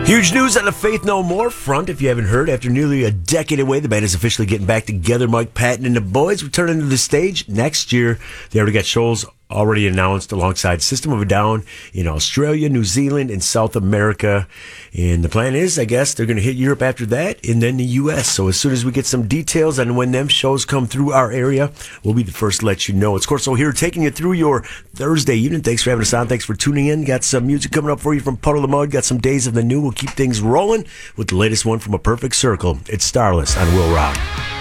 Huge news on the Faith No More front. If you haven't heard, after nearly a decade away, the band is officially getting back together. Mike Patton and the boys returning to the stage next year. They already got shows already announced alongside System of a Down in Australia, New Zealand, and South America. And the plan is, I guess, they're going to hit Europe after that and then the U.S. So as soon as we get some details on when them shows come through our area, we'll be the first to let you know. It's Corso here taking you through your Thursday evening. Thanks for having us on. Thanks for tuning in. Got some music coming up for you from Puddle of Mud. Got some Days of the New. We'll keep things rolling with the latest one from A Perfect Circle. It's Starless on Will Rock.